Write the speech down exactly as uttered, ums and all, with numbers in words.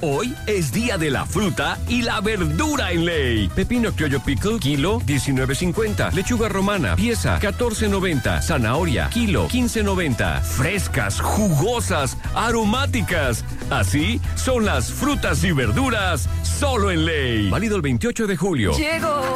Hoy es día de la fruta y la verdura en Ley. Pepino criollo pickle, kilo, diecinueve cincuenta. Lechuga romana, pieza, catorce noventa. Zanahoria, kilo, quince noventa. Frescas, jugosas, aromáticas. Así son las frutas y verduras solo en Ley. Válido el veintiocho de julio. Llegó